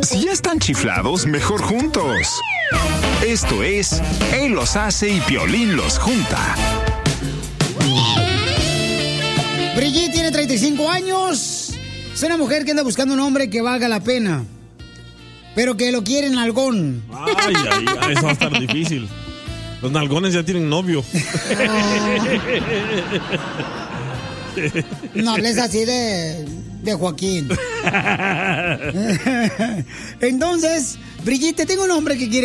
Si ya están chiflados, mejor juntos. Esto es Él los hace y Piolín los junta. Brigitte tiene 35 años. Es una mujer que anda buscando un hombre que valga la pena, pero que lo quiere en nalgón. Ay, eso va a estar difícil. Los nalgones ya tienen novio. No hables así de Joaquín. Entonces, Brigitte, tengo un hombre que quiere